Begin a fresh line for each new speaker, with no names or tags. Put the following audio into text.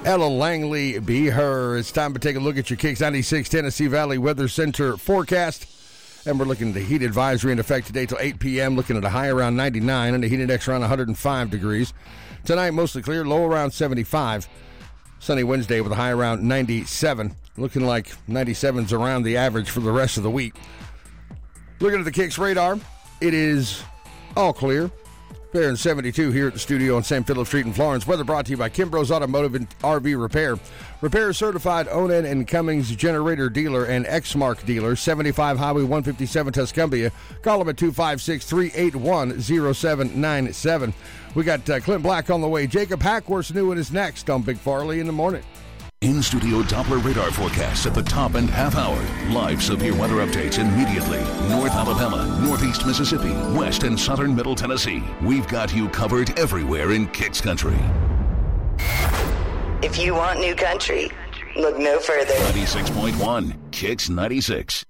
Ella Langley, be her. It's time to take a look at your Kicks 96 Tennessee Valley Weather Center forecast. And we're looking at the heat advisory in effect today till 8 p.m., looking at a high around 99 and a heat index around 105 degrees. Tonight, mostly clear, low around 75. Sunny Wednesday with a high around 97. Looking like 97's around the average for the rest of the week. Looking at the Kicks radar, it is all clear. Fair and 72 here at the studio on St. Philip Street in Florence. Weather brought to you by Kimbrough's Automotive and RV Repair. Repair certified Onan and Cummings generator dealer and Exmark dealer, 75 Highway 157 Tuscumbia. Call them at 256-381-0797. We got Clint Black on the way. Jacob Hackworth's new one is next on Big Farley in the morning.
In-studio Doppler radar forecast at the top and half hour. Live severe weather updates immediately. North Alabama, Northeast Mississippi, West and Southern Middle Tennessee. We've got you covered everywhere in Kicks Country.
If you want new country, look no further.
96.1 Kicks 96.